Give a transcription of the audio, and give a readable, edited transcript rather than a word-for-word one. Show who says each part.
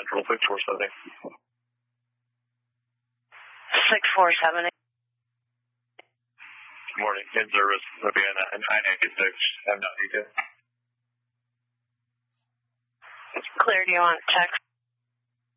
Speaker 1: Central 6470.
Speaker 2: 6470.
Speaker 1: Good morning. In service. Savannah and 996 M92.
Speaker 2: Clear, do you want text?